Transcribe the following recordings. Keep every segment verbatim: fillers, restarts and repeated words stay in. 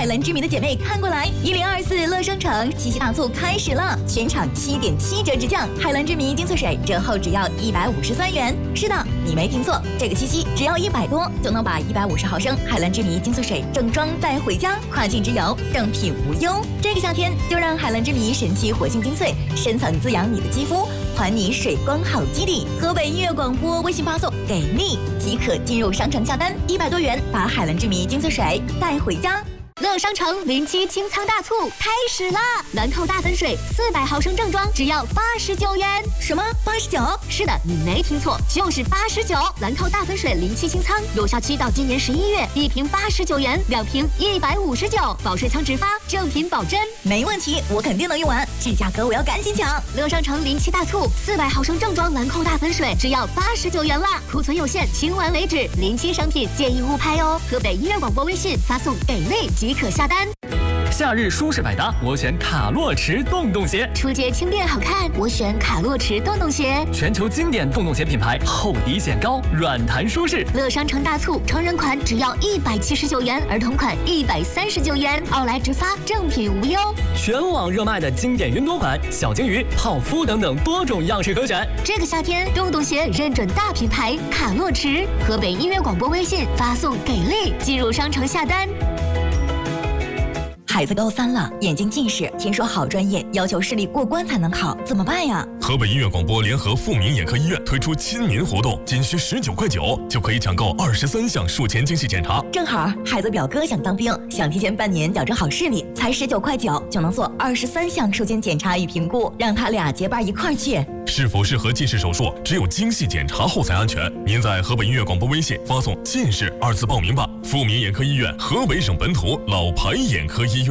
海蓝之谜的姐妹看过来，一零二四乐商城七夕大促开始了，全场七点七折直降，海蓝之谜精粹水折后只要一百五十三元。是的，你没听错，这个七夕只要一百多就能把一百五十毫升海蓝之谜精粹水正装带回家，跨境之游正品无忧。这个夏天就让海蓝之谜神奇活性精粹深层滋养你的肌肤，还你水光好基底。河北音乐广播微信发送给力即可进入商城下单，一百多元把海蓝之谜精粹水带回家。乐商城零七清仓大促开始啦！兰蔻大粉水四百毫升正装只要八十九元。什么？八十九？是的，你没听错，就是八十九。兰蔻大粉水零七清仓，有效期到今年十一月，一瓶八十九元，两瓶一百五十九，保水仓直发，正品保真，没问题，我肯定能用完。这价格我要赶紧抢！乐商城零七大促，四百毫升正装兰蔻大粉水只要八十九元啦，库存有限，清完为止。零七商品建议勿拍哦。河北音乐广播微信发送给力即可下单。 夏日舒适百搭，我选卡洛驰洞洞鞋。 出街轻便好看，我选卡洛驰洞洞鞋。 全球经典洞洞鞋品牌，厚底显高，软弹舒适。 乐商城大促，成人款只要一百七十九元，儿童款一百三十九元，奥莱直发，正品无忧。 全网热卖的经典云朵款、小鲸鱼、泡芙等等多种样式可选。 这个夏天，洞洞鞋认准大品牌卡洛驰。河北音乐广播微信发送给力，进入商城下单。孩子高三了，眼睛近视，听说好专业要求视力过关才能考，怎么办呀？ 河北音乐广播联合富民眼科医院推出亲民活动，仅需十九块九就可以抢购二十三项术前精细检查。 正好孩子表哥想当兵，想提前半年矫正好视力，才十九块九就能做二十三项术前检查与评估，让他俩结伴一块儿去。 是否适合近视手术，只有精细检查后才安全。您在河北音乐广播微信发送“近视”二字报名吧。富民眼科医院，河北省本土老牌眼科医院。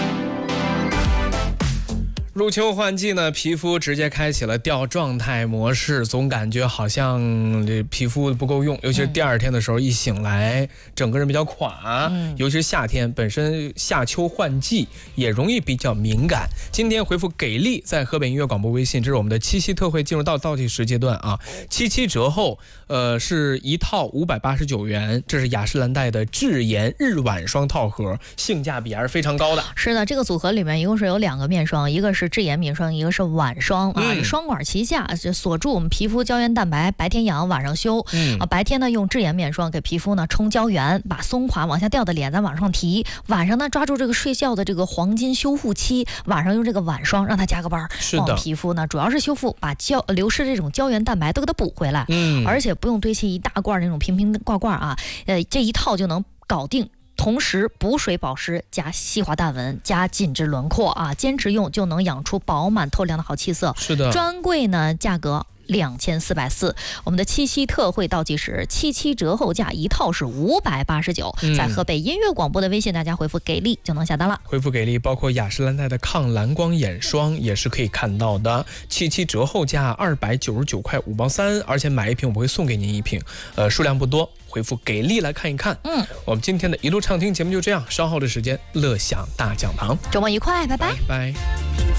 入秋换季呢，皮肤直接开启了掉状态模式，总感觉好像这皮肤不够用，尤其是第二天的时候，一醒来整个人比较垮，嗯、尤其是夏天，本身夏秋换季也容易比较敏感。今天回复给力，在河北音乐广播微信，这是我们的七夕特惠进入到倒计时阶段啊，七七折后，呃，是一套五百八十九元，这是雅诗兰黛的智颜日晚霜套盒，性价比还是非常高的。 是的，这个组合里面一共是有两个面霜，一个是智颜面霜，一个是晚霜啊，嗯、双管齐下，就锁住我们皮肤胶原蛋白，白天养，晚上修。嗯、啊，白天呢用智颜面霜给皮肤呢冲胶原，把松垮往下掉的脸再往上提；晚上呢抓住这个睡觉的这个黄金修复期，晚上用这个晚霜让它加个班， 是的， 皮肤呢主要是修复，把胶流失这种胶原蛋白都给它补回来。嗯，而且不用堆砌一大罐那种瓶瓶罐罐啊，呃，这一套就能搞定。同时补水保湿加细化淡纹加紧致轮廓啊，坚持用就能养出饱满透亮的好气色。 是的， 专柜呢价格两千四百四，我们的七夕特惠倒计时，七七折后价一套是五百八十九。在河北音乐广播的微信，大家回复给力就能下单了。 回复给力，包括雅诗兰黛的抗蓝光眼霜也是可以看到的，七七折后价二百九十九块五包三，而且买一瓶我会送给您一瓶，呃，数量不多。回复给力来看一看。嗯，我们今天的一路畅听节目就这样，稍后的时间乐享大讲堂， 周末愉快，拜拜。 拜拜。